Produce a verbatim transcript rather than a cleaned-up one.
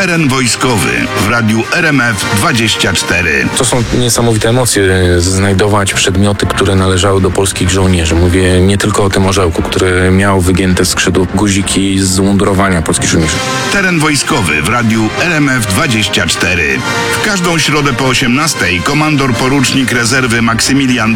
Teren wojskowy w radiu R M F dwadzieścia cztery. To są niesamowite emocje, znajdować przedmioty, które należały do polskich żołnierzy. Mówię nie tylko o tym orzełku, który miał wygięte skrzydło, guziki z mundurowania polskich żołnierzy. Teren wojskowy w radiu R M F dwadzieścia cztery. W każdą środę po osiemnastej komandor porucznik rezerwy Maksymilian